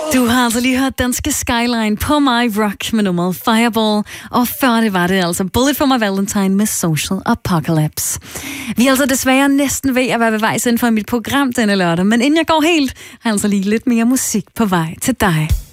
Du har altså lige hørt Danske Skyline på My Rock med nummeret Fireball, og før det var det altså Bullet for My Valentine med Social Apocalypse. Vi er altså desværre næsten ved at være ved vejs inden for mit program denne lørdag, men inden jeg går helt, har jeg altså lige lidt mere musik på vej til dig.